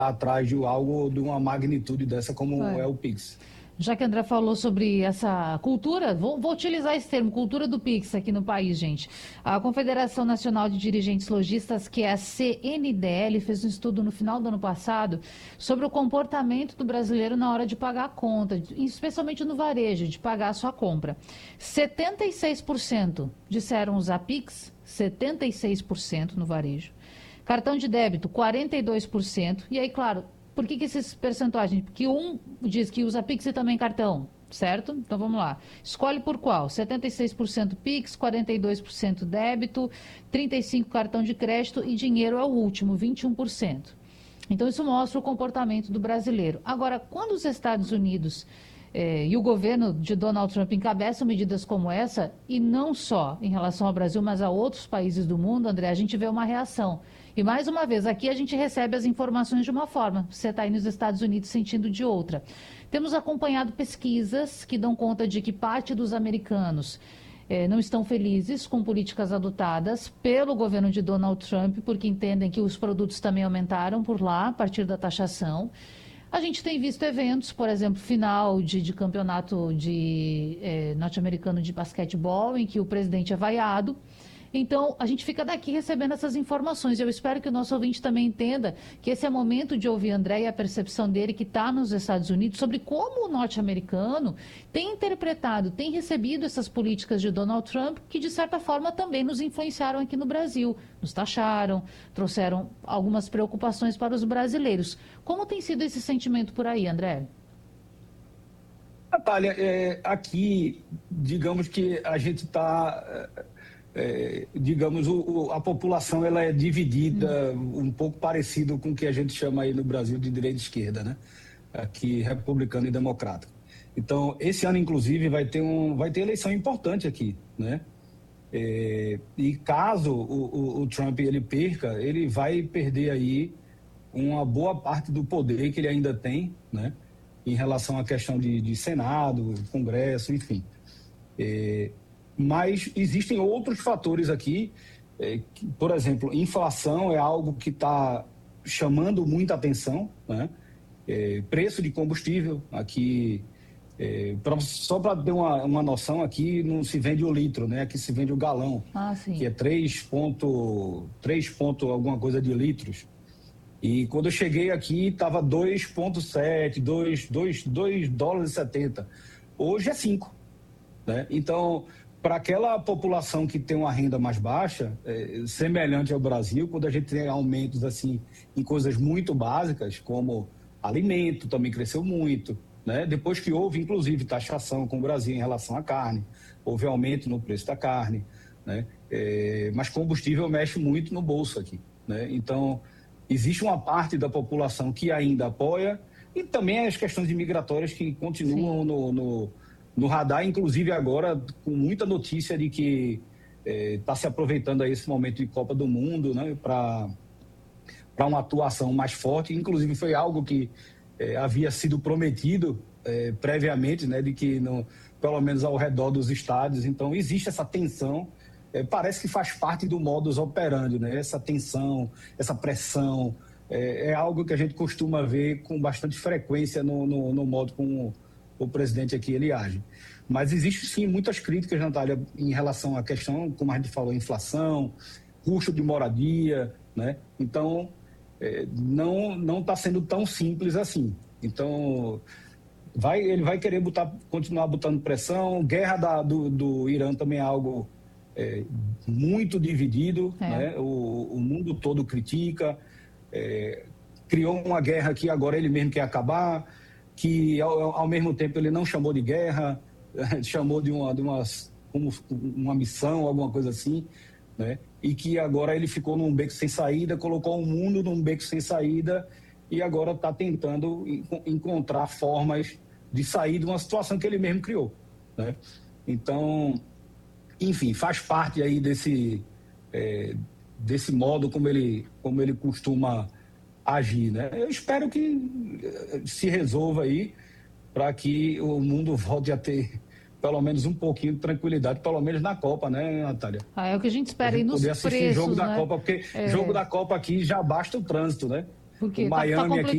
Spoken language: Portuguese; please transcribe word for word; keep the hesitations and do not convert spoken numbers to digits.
atrás de algo de uma magnitude dessa como é, é o Pix. Já que a André falou sobre essa cultura, vou, vou utilizar esse termo, cultura do Pix aqui no país, gente. A Confederação Nacional de Dirigentes Lojistas, que é a C N D L, fez um estudo no final do ano passado sobre o comportamento do brasileiro na hora de pagar a conta, especialmente no varejo, de pagar a sua compra. setenta e seis por cento disseram usar Pix, setenta e seis por cento no varejo. Cartão de débito, quarenta e dois por cento. E aí, claro, por que, que esses percentuais? Porque um diz que usa Pix e também cartão, certo? Então vamos lá. Escolhe por qual? setenta e seis por cento Pix, quarenta e dois por cento débito, trinta e cinco por cento cartão de crédito e dinheiro é o último, vinte e um por cento. Então isso mostra o comportamento do brasileiro. Agora, quando os Estados Unidos eh, e o governo de Donald Trump encabeçam medidas como essa, e não só em relação ao Brasil, mas a outros países do mundo, André, a gente vê uma reação. E mais uma vez, aqui a gente recebe as informações de uma forma, você está aí nos Estados Unidos sentindo de outra. Temos acompanhado pesquisas que dão conta de que parte dos americanos eh, não estão felizes com políticas adotadas pelo governo de Donald Trump, porque entendem que os produtos também aumentaram por lá, a partir da taxação. A gente tem visto eventos, por exemplo, final de, de campeonato de, eh, norte-americano de basquetebol, em que o presidente é vaiado. Então, a gente fica daqui recebendo essas informações. Eu espero que o nosso ouvinte também entenda que esse é o momento de ouvir André e a percepção dele, que está nos Estados Unidos, sobre como o norte-americano tem interpretado, tem recebido essas políticas de Donald Trump, que de certa forma também nos influenciaram aqui no Brasil. Nos taxaram, trouxeram algumas preocupações para os brasileiros. Como tem sido esse sentimento por aí, André? Natália, é, aqui, digamos que a gente está... É, digamos, o, o, a população ela é dividida hum. um pouco parecido com o que a gente chama aí no Brasil de direita e esquerda, né? Aqui, republicano e democrata. Então, esse ano, inclusive, vai ter, um, vai ter eleição importante aqui, né? É, e caso o, o, o Trump ele perca, ele vai perder aí uma boa parte do poder que ele ainda tem, né? Em relação à questão de, de Senado, Congresso, enfim. É, Mas existem outros fatores aqui, é, que, por exemplo, inflação é algo que está chamando muita atenção, né? É, preço de combustível, aqui, é, pra, só para ter uma, uma noção, aqui não se vende o litro, né? Aqui se vende o galão, ah, sim. que é três ponto, três ponto alguma coisa de litros. E quando eu cheguei aqui estava dois vírgula sete, dois dólares e setenta. Hoje é cinco, né? Então, para aquela população que tem uma renda mais baixa, é, semelhante ao Brasil, quando a gente tem aumentos assim em coisas muito básicas, como alimento, também cresceu muito, né? Depois que houve, inclusive, taxação com o Brasil em relação à carne, houve aumento no preço da carne, né? É, mas combustível mexe muito no bolso aqui, né? Então, existe uma parte da população que ainda apoia e também as questões migratórias que continuam no, no no radar, inclusive agora com muita notícia de que está eh, se aproveitando aí esse momento de Copa do Mundo, né, para para uma atuação mais forte. Inclusive foi algo que eh, havia sido prometido eh, previamente, né, de que no, pelo menos ao redor dos estádios. Então existe essa tensão, eh, parece que faz parte do modus operandi, né, essa tensão, essa pressão, eh, é algo que a gente costuma ver com bastante frequência no, no, no modo como o presidente aqui ele age. Mas existe sim muitas críticas, Natália, em relação à questão, como a gente falou, inflação, custo de moradia, né? Então, é, não não está sendo tão simples assim. Então, vai, ele vai querer botar, continuar botando pressão. Guerra da, do, do Irã também é algo é, muito dividido, é. né? O, o mundo todo critica. É, criou uma guerra que agora ele mesmo quer acabar, que ao, ao mesmo tempo ele não chamou de guerra, chamou de uma, de uma, uma missão, alguma coisa assim, né? E que agora ele ficou num beco sem saída, colocou o mundo num beco sem saída e agora está tentando encontrar formas de sair de uma situação que ele mesmo criou, né? Então, enfim, faz parte aí desse, é, desse modo como ele, como ele costuma agir, né? Eu espero que se resolva aí para que o mundo volte a ter pelo menos um pouquinho de tranquilidade, pelo menos na Copa, né, Natália? Ah, é o que a gente espera aí nos poder assistir preços, jogo né? da Copa, porque é... jogo da Copa aqui já basta o trânsito, né? Porque o tá, Miami tá aqui